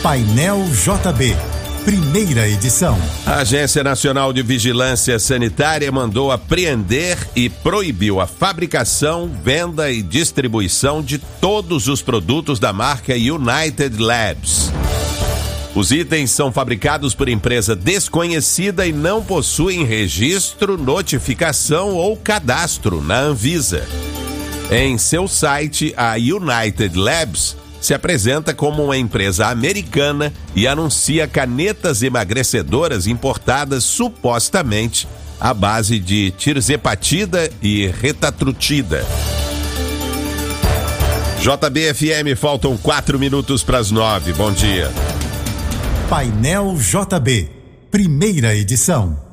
Painel JB, primeira edição. A Agência Nacional de Vigilância Sanitária mandou apreender e proibiu a fabricação, venda e distribuição de todos os produtos da marca United Labs. Os itens são fabricados por empresa desconhecida e não possuem registro, notificação ou cadastro na Anvisa. Em seu site, a United Labs se apresenta como uma empresa americana e anuncia canetas emagrecedoras importadas supostamente à base de tirzepatida e retatrutida. JB-FM, faltam 4 minutos para as 9. Bom dia. Painel JB, primeira edição.